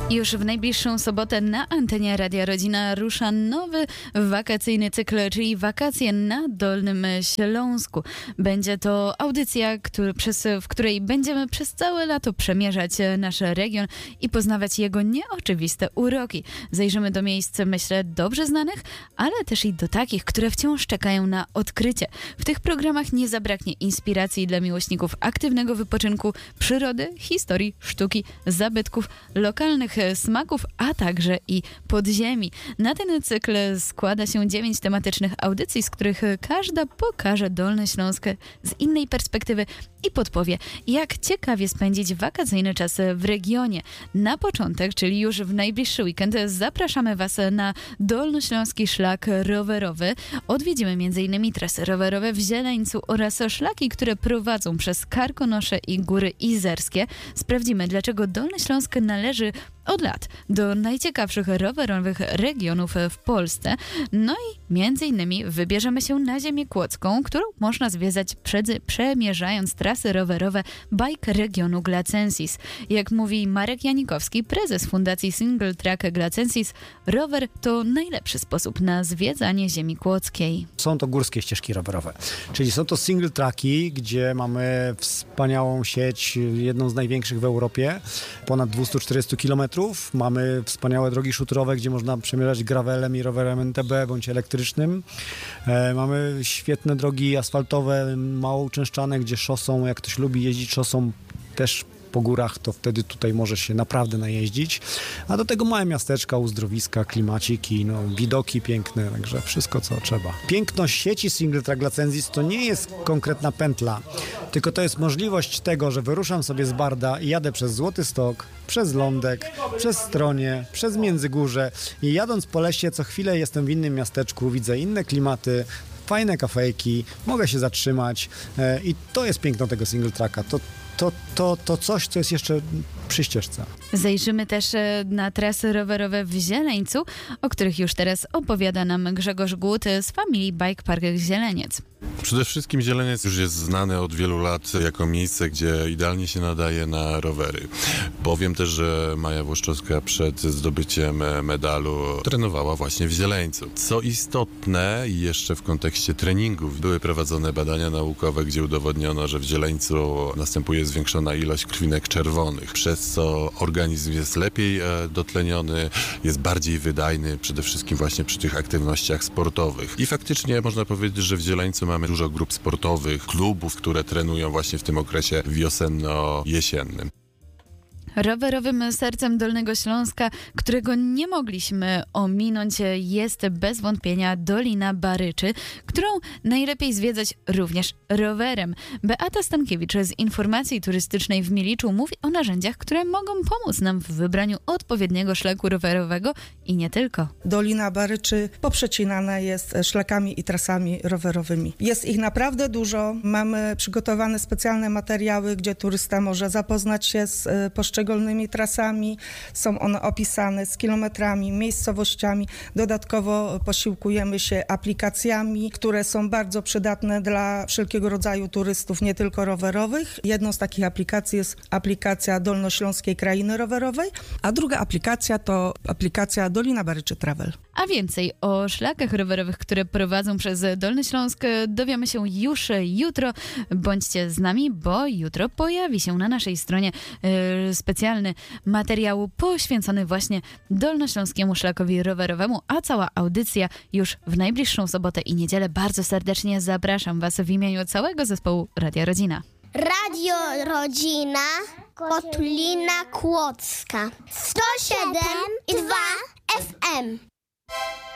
Już w najbliższą sobotę na antenie Radia Rodzina rusza nowy wakacyjny cykl, czyli Wakacje na Dolnym Śląsku. Będzie to audycja, w której będziemy przez całe lato przemierzać nasz region i poznawać jego nieoczywiste uroki. Zajrzymy do miejsc, myślę, dobrze znanych, ale też i do takich, które wciąż czekają na odkrycie. W tych programach nie zabraknie inspiracji dla miłośników aktywnego wypoczynku, przyrody, historii, sztuki, zabytków, lokalnych smaków, a także i podziemi. Na ten cykl składa się 9 tematycznych audycji, z których każda pokaże Dolny Śląsk z innej perspektywy i podpowie, jak ciekawie spędzić wakacyjny czas w regionie. Na początek, czyli już w najbliższy weekend, zapraszamy Was na Dolnośląski Szlak Rowerowy. Odwiedzimy m.in. trasy rowerowe w Zieleńcu oraz szlaki, które prowadzą przez Karkonosze i Góry Izerskie. Sprawdzimy, dlaczego Dolny Śląsk należy od lat do najciekawszych rowerowych regionów w Polsce. No i między innymi wybierzemy się na ziemię kłodzką, którą można zwiedzać przemierzając trasy rowerowe Bike Regionu Glacensis. Jak mówi Marek Janikowski, prezes Fundacji Single Track Glacensis, rower to najlepszy sposób na zwiedzanie ziemi kłodzkiej. Są to górskie ścieżki rowerowe, czyli są to single tracki, gdzie mamy wspaniałą sieć, jedną z największych w Europie, ponad 240 km. Mamy wspaniałe drogi szutrowe, gdzie można przemierzać gravelem i rowerem MTB bądź elektrycznym. Mamy świetne drogi asfaltowe, mało uczęszczane, gdzie szosą, jak ktoś lubi jeździć szosą też po górach, to wtedy tutaj może się naprawdę najeździć. A do tego małe miasteczka, uzdrowiska, klimaciki, widoki piękne, także wszystko, co trzeba. Piękność sieci Single Track Glacensis to nie jest konkretna pętla, tylko to jest możliwość tego, że wyruszam sobie z Barda i jadę przez Złoty Stok, przez Lądek, przez Stronie, przez Międzygórze i jadąc po lesie co chwilę jestem w innym miasteczku, widzę inne klimaty, fajne kafejki, mogę się zatrzymać i to jest piękno tego single tracka. To coś, co jest jeszcze przy ścieżce. Zajrzymy też na trasy rowerowe w Zieleńcu, o których już teraz opowiada nam Grzegorz Głód z Family Bike Park Zieleniec. Przede wszystkim Zieleniec już jest znany od wielu lat jako miejsce, gdzie idealnie się nadaje na rowery. Powiem też, że Maja Włoszczowska przed zdobyciem medalu trenowała właśnie w Zieleńcu. Co istotne, jeszcze w kontekście treningów, były prowadzone badania naukowe, gdzie udowodniono, że w Zieleńcu następuje zwiększona ilość krwinek czerwonych, przez co organizm jest lepiej dotleniony, jest bardziej wydajny, przede wszystkim właśnie przy tych aktywnościach sportowych. I faktycznie można powiedzieć, że w Zieleńcu mamy dużo grup sportowych, klubów, które trenują właśnie w tym okresie wiosenno-jesiennym. Rowerowym sercem Dolnego Śląska, którego nie mogliśmy ominąć, jest bez wątpienia Dolina Baryczy, którą najlepiej zwiedzać również rowerem. Beata Stankiewicz z Informacji Turystycznej w Miliczu mówi o narzędziach, które mogą pomóc nam w wybraniu odpowiedniego szlaku rowerowego i nie tylko. Dolina Baryczy poprzecinana jest szlakami i trasami rowerowymi. Jest ich naprawdę dużo. Mamy przygotowane specjalne materiały, gdzie turysta może zapoznać się z poszczególnymi trasami. Są one opisane z kilometrami, miejscowościami. Dodatkowo posiłkujemy się aplikacjami, które są bardzo przydatne dla wszelkiego rodzaju turystów, nie tylko rowerowych. Jedną z takich aplikacji jest aplikacja Dolnośląskiej Krainy Rowerowej, a druga aplikacja to aplikacja Dolina Baryczy Travel. A więcej o szlakach rowerowych, które prowadzą przez Dolny Śląsk, dowiemy się już jutro. Bądźcie z nami, bo jutro pojawi się na naszej stronie specjalny materiał poświęcony właśnie Dolnośląskiemu Szlakowi Rowerowemu, a cała audycja już w najbliższą sobotę i niedzielę. Bardzo serdecznie zapraszam Was w imieniu całego zespołu Radia Rodzina. Radio Rodzina, Kotulina Kłodzka, 107,2 FM.